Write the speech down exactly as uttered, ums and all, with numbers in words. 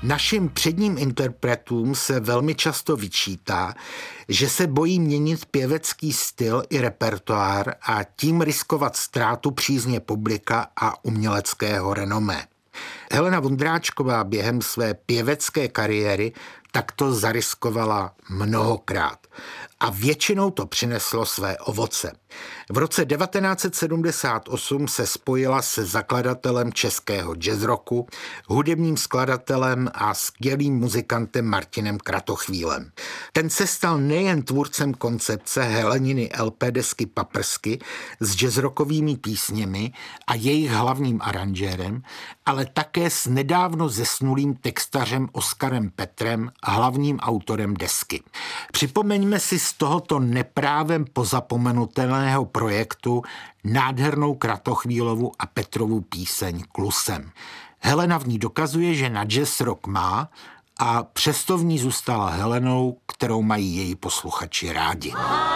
Našim předním interpretům se velmi často vyčítá, že se bojí měnit pěvecký styl i repertoár a tím riskovat ztrátu přízně publika a uměleckého renomé. Helena Vondráčková během své pěvecké kariéry takto zariskovala mnohokrát a většinou to přineslo své ovoce. V roce devatenáct set sedmdesát osm se spojila se zakladatelem českého jazz rocku, hudebním skladatelem a skvělým muzikantem Martinem Kratochvílem. Ten se stal nejen tvůrcem koncepce Heleniny el pé desky Paprsky s jazzrockovými písněmi a jejich hlavním aranžérem, ale také s nedávno zesnulým textařem Oskarem Petrem, hlavním autorem desky. Připomeňme si z tohoto neprávem pozapomenutelného projektu nádhernou Kratochvílovu a Petrovu píseň Klusem. Helena v ní dokazuje, že na jazz rock má a přesto v ní zůstala Helenou, kterou mají její posluchači rádi.